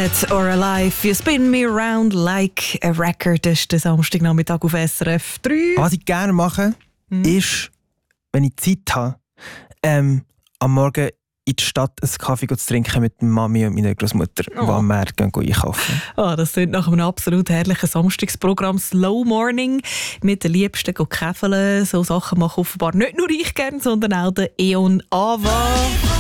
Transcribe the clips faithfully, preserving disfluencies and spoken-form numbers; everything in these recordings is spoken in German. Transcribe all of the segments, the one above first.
Dead or Alive, You Spin Me Around Like a Record. Das ist der Samstagnachmittag auf S R F drei. Was ich gerne mache, hm. ist, wenn ich Zeit habe, ähm, am Morgen in die Stadt einen Kaffee zu trinken mit der Mami und meiner Großmutter, oh. die am Markt gehen, gehen einkaufen. Oh, das klingt nach einem absolut herrlichen Samstagsprogramm. Slow Morning mit den Liebsten gehen käfeln. So Sachen machen offenbar nicht nur ich gerne, sondern auch der Eon Ava.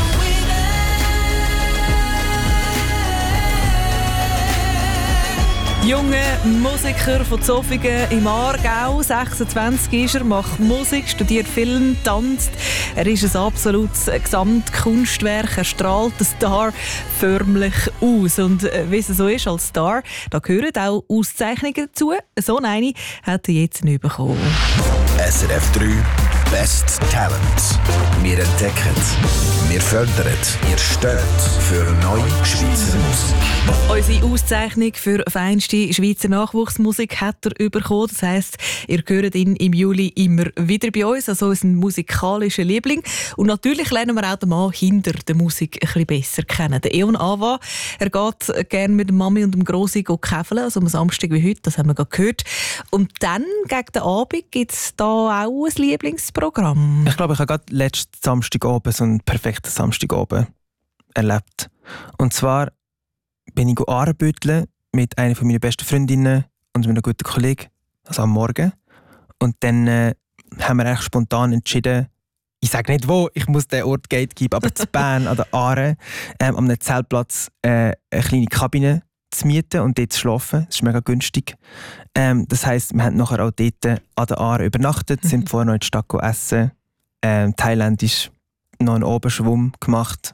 Junger Musiker von Zofingen im Aargau, sechsundzwanzig ist er, macht Musik, studiert Film, tanzt. Er ist ein absolutes Gesamtkunstwerk, er strahlt den Star förmlich aus. Und wie es so ist als Star, da gehören auch Auszeichnungen dazu. So eine hat er jetzt nicht bekommen. S R F drei Best Talent. Wir entdecken, wir fördern, wir stehen für neue Schweizer Musik. Unsere Auszeichnung für feinste Schweizer Nachwuchsmusik hat er bekommen. Das heisst, ihr hört ihn im Juli immer wieder bei uns, also unser musikalischer Liebling. Und natürlich lernen wir auch den Mann hinter der Musik ein bisschen besser kennen. Der Eon Ava, er geht gerne mit der Mami und dem Grossi käfeln, also am Samstag wie heute, das haben wir gerade gehört. Und dann, gegen den Abend, gibt es da auch ein Lieblingsprogramm. Ich glaube, ich habe gerade letzten Samstagabend so einen perfekten Samstagabend erlebt. Und zwar bin ich Arenbütteln mit einer meiner besten Freundinnen und mit einem guten Kollegen, also am Morgen. Und dann äh, haben wir eigentlich spontan entschieden, ich sage nicht wo, ich muss den Ort gatekeepen, aber zu Bern an der Aare, ähm, an einem Zeltplatz äh, eine kleine Kabine zu mieten und dort zu schlafen. Das ist mega günstig. Ähm, das heisst, wir haben nachher auch dort an der Aare übernachtet, mhm. sind vorher noch in die Stadt essen, ähm, thailändisch noch einen Oberschwumm gemacht.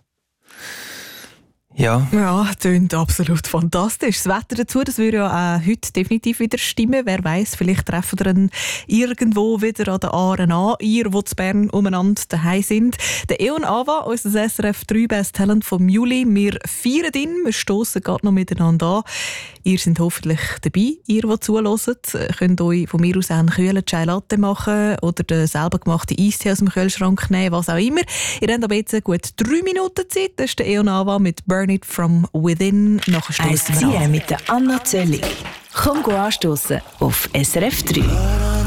Ja. Ja, klingt absolut fantastisch. Das Wetter dazu, das würde ja auch heute definitiv wieder stimmen. Wer weiss, vielleicht treffen wir ihn irgendwo wieder an der Aare an, ihr, die zu Bern umeinander daheim sind. Der Eon Ava, unser S R F drei Best Talent vom Juli. Wir feiern ihn, wir stossen gerade noch miteinander an. Ihr seid hoffentlich dabei, ihr, die zuhört. Ihr könnt euch von mir aus einen kühlen Chai Latte machen oder den selber gemachten Eistee aus dem Kühlschrank nehmen, was auch immer. Ihr habt aber jetzt gut drei Minuten Zeit. Das ist der Eon Ava mit Burn It From Within. Nachher stossen wir an. Mit der Anna Zöllig. Komm anstossen auf S R F drei.